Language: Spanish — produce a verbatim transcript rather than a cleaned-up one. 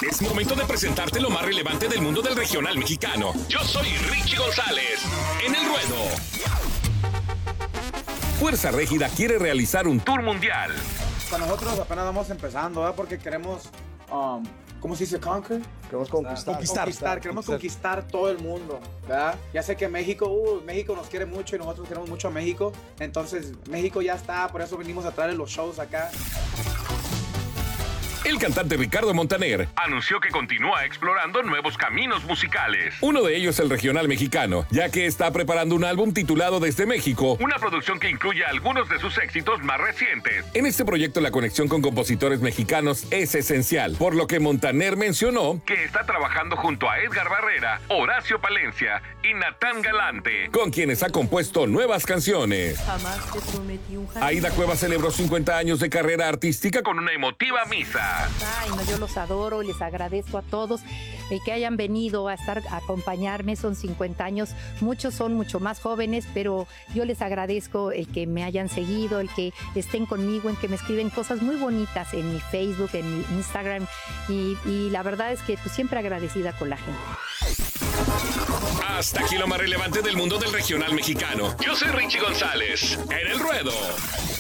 Es momento de presentarte lo más relevante del mundo del regional mexicano. Yo soy Richie González, en El Ruedo. Fuerza Régida quiere realizar un tour mundial. Para nosotros apenas vamos empezando, ¿verdad? Porque queremos, um, ¿cómo se dice? Conquer. Queremos conquistar. Conquistar, conquistar. Queremos conquistar todo el mundo, ¿verdad? Ya sé que México, uh, México nos quiere mucho y nosotros queremos mucho a México. Entonces, México ya está, por eso venimos a traer los shows acá. El cantante Ricardo Montaner anunció que continúa explorando nuevos caminos musicales. Uno de ellos el regional mexicano, ya que está preparando un álbum titulado Desde México, una producción que incluye algunos de sus éxitos más recientes. En este proyecto la conexión con compositores mexicanos es esencial, por lo que Montaner mencionó que está trabajando junto a Edgar Barrera, Horacio Palencia y Natán Galante, con quienes ha compuesto nuevas canciones. Aida Cuevas celebró cincuenta años de carrera artística con una emotiva misa. Ay, no, yo los adoro, les agradezco a todos el que hayan venido a estar a acompañarme. Son cincuenta años, muchos son mucho más jóvenes, pero yo les agradezco el que me hayan seguido, el que estén conmigo, el que me escriben cosas muy bonitas en mi Facebook, en mi Instagram, y, y la verdad es que pues, siempre agradecida con la gente. Hasta aquí lo más relevante del mundo del regional mexicano. Yo soy Richie González, en El Ruedo.